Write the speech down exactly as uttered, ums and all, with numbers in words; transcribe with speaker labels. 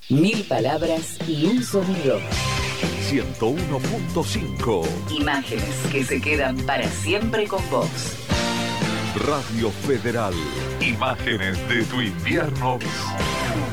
Speaker 1: Mil palabras y un sonido.
Speaker 2: ciento uno punto cinco.
Speaker 1: Imágenes que se quedan para siempre con vos.
Speaker 2: Radio Federal. Imágenes de tu invierno.